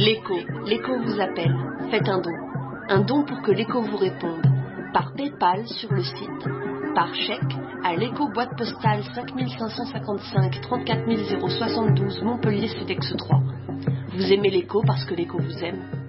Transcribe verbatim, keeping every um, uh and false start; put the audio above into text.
L'écho, l'écho vous appelle. Faites un don. Un don pour que l'écho vous réponde. Par PayPal sur le site, par chèque à l'écho boîte postale cinq cinq cent cinquante-cinq trente-quatre zéro soixante-douze Montpellier Cedex trois. Vous aimez l'écho parce que l'écho vous aime.